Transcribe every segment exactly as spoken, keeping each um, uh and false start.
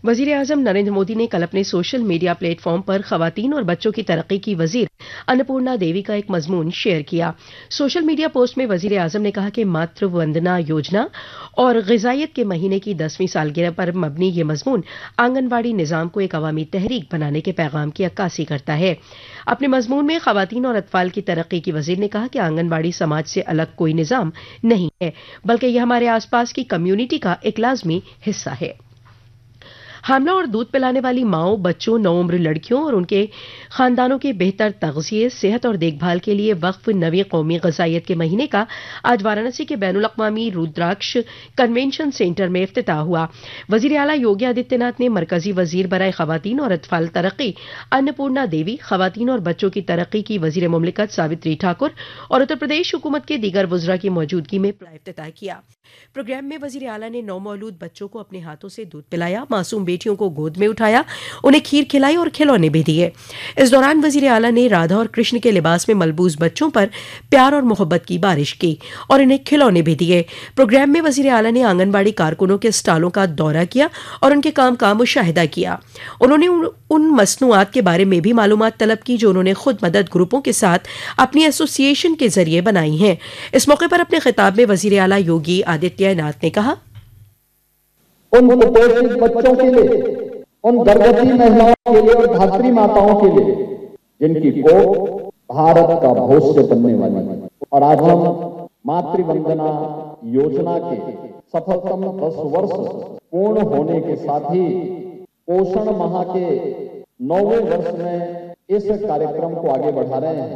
वजीर आजम नरेंद्र मोदी ने कल अपने सोशल मीडिया प्लेटफॉर्म पर खवातीन और बच्चों की तरक्की की वजीर अन्नपूर्णा देवी का एक मजमून शेयर किया। सोशल मीडिया पोस्ट में वजीर आजम ने कहा कि मातृ वंदना योजना और ग़िज़ाइयत के महीने की दसवीं सालगिरह पर मबनी ये मजमून आंगनबाड़ी निज़ाम को एक अवामी तहरीक बनाने के पैगाम की अक्कासी करता है। अपने मजमून में खवातीन और अतफाल की तरक्की की वजीर ने कहा कि आंगनबाड़ी समाज से अलग कोई निज़ाम नहीं है, बल्कि यह हमारे आसपास की कम्युनिटी का एक लाजमी हिस्सा है। हामला और दूध पिलाने वाली माओं, बच्चों, नौउम्र लड़कियों और उनके खानदानों के बेहतर तग़ज़िये, सेहत और देखभाल के लिए वक्फ नवी कौमी ग़िज़ाइयत के महीने का आज वाराणसी के बैनुल अक़वामी रुद्राक्ष कन्वेंशन सेंटर में इफ्तिताह हुआ। वज़ीर आला योगी आदित्यनाथ ने मरकज़ी वज़ीर बराए ख़वातीन और अतफ़ाल तरक्की अन्नपूर्णा देवी, ख़वातीन और बच्चों की तरक्की की वज़ीर मुमलिकत सावित्री ठाकुर और उत्तर प्रदेश हुकूमत के दीगर वुज़रा की मौजूदगी में इफ्तिताह किया। प्रोग्राम में वज़ीर आला ने नौमौलूद बच्चों को अपने हाथों से दूध पिलाया, मासूम बेटियों को गोद में उठाया, उन्हें खीर खिलाई और खिलौने भी दिए। इस दौरान वज़ीर आला ने राधा और कृष्ण के लिबास में मलबूस बच्चों पर प्यार और मोहब्बत की बारिश की और इन्हें खिलौने भी दिए। प्रोग्राम में वज़ीर आला ने आंगनबाड़ी कारकुनों के स्टालों का दौरा किया और उनके काम का मुशाहिदा किया। उन्होंने उन मसनूआत के बारे में भी मालूमात तलब की जो उन्होंने खुद मदद ग्रुपों के साथ अपनी एसोसिएशन के जरिए बनाई हैं। इस मौके पर अपने खिताब में वज़ीर आला योगी आदित्यनाथ ने कहा, उन कुपोषित बच्चों के लिए, उन गर्भवती महिलाओं के लिए और धात्री माताओं के लिए जिनकी कोख भारत का भविष्य बनने वाली है। और आज हम मातृ वंदना योजना के सफलतम दस वर्ष पूर्ण होने के साथ ही पोषण माह के नौवें वर्ष में इस कार्यक्रम को आगे बढ़ा रहे हैं।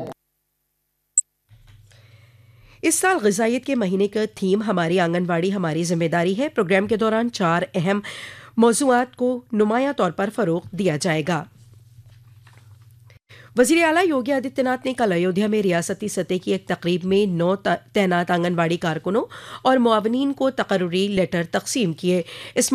इस साल ग़िज़ाइयत के महीने का थीम हमारी आंगनबाड़ी हमारी जिम्मेदारी है। प्रोग्राम के दौरान चार अहम मौज़ूआत को नुमायां तौर पर फ़रोग़ दिया जाएगा। वज़ीर आला योगी आदित्यनाथ ने कल अयोध्या में रियासती सतह की एक तकरीब में नौ तैनात आंगनबाड़ी कारकुनों और मुआवनीन को तक़र्रुरी लेटर तक़सीम किए। इस